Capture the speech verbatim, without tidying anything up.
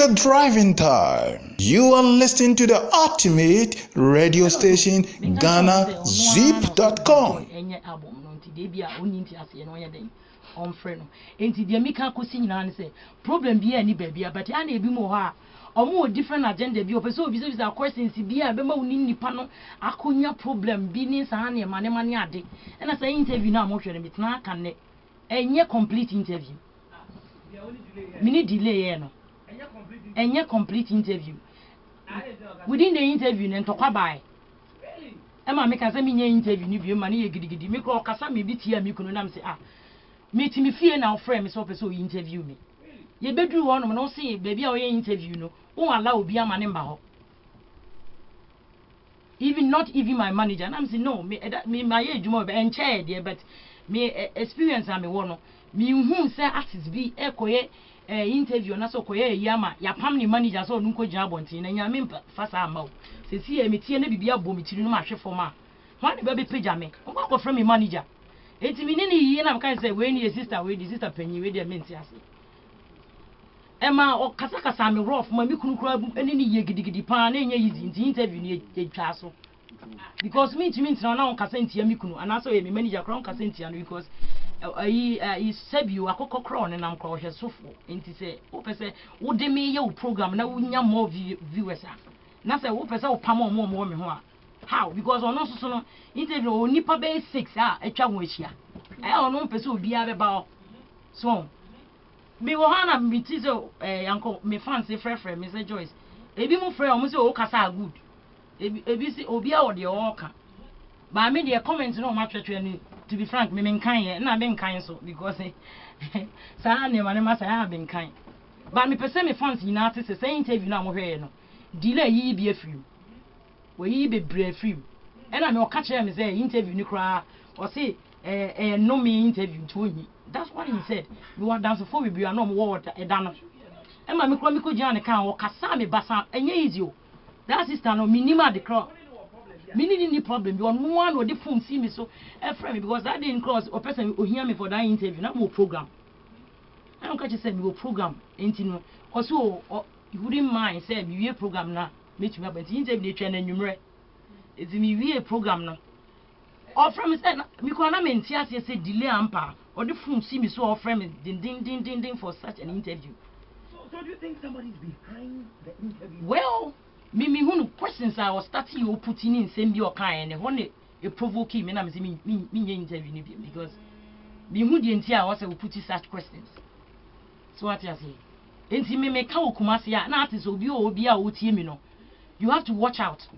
the driving time. You are listening to the ultimate radio station, Ghana Zip dot com. On friend, enti de mika kosi nyina ne say problem bi ani ba bia but ana ebi mo ha o mo different agenda bi o pese obi say questions bi a be ma woni nipa no akonya problem bi ni sa na ma ne ma ne ade na say interview na mo hwere mitna aka ne enye complete interview mini delay ye no enye complete interview within the interview ne ntokwa bai e ma me ka say me nya interview ni bi ma ne ye gidigidi me ko kasa me bi tia me kunu na me say ah meet me fear now friend me so person interview me ye bedru one no say baby a we interview no won allow obi ama ne mba ho even not even my manager and I'm say no me me my ejuma be enche there but me experience am me wo no me hu say artist bi ekoye interview na so koye yama ya pam ni manager so nko gina bontin na nya me fasa ama o se si e me tie na bibia bo me tiri no ma hwe fo ma ho ne be page me nko ko from me manager eti mi ni yi na mka say we ni sister we di sister panyi we di menti ase ema o kasa kasa me rough ma mi kunu kura eni ni ye gidigidi pa na enye yizi nti interview ni e twa so because me to me ntina na on kasa ntia mi kunu ana so ye me manager kra on kasa ntia no because ayi ayi sabiu akokọ kra on nam kra o hwe sofo nti say wo pese wo de me ye wo program na wo nya more viewers na say wo pese wo pam o mo mo me ho a how because on so no interview oni pa be six ah etwa ho ahia eh ono pese obi a be ba so me wo hana me ti so eh yanko me fancy frɛ frɛ me say Joyce ebi mu frɛ o mo say o kasa good ebi ebi si obi a wo de o ka ba me de comment no ma twetwe ni to be frank me me nkan ye na me nkan so because sa na ma ne ma sa ha be nkan ba me pese me fancy na ate say interview na mo hwɛ no delay yi bi afiri we be brave free and I me catch him say interview ni kra or say eh eh no me interview to him that's what he said we want dance for we be no more e da no e ma me kra me ko gina ne kan wo kasa me basa enye easy o that sister no minima the kra mini ni problem be on one or the phone see me so e friend me because that didn't cross or person o hear me for that interview na mo program I don't catch say me go program enti no cause so you wouldn't mind say me program na meet me but interview twa na nwumre ezi mi wie program no offer me say me ko na menti ase say delay ampa or the phone see me so offer me din din din din din for such an interview so, so do you think somebody is behind the interview? Well me me who questions I was starting you putting in same be o kan e ho ne e provoke me na me say me me me interview ni because me who the enti I was say we put such questions so what you say enti me me ka okumase ya na ati so obi obi a o tie me no you have to watch out